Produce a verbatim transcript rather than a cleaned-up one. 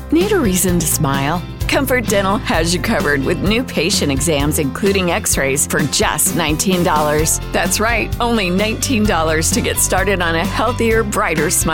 Need a reason to smile? Comfort Dental has you covered with new patient exams, including x-rays, for just nineteen dollars. That's right, only nineteen dollars to get started on a healthier, brighter smile.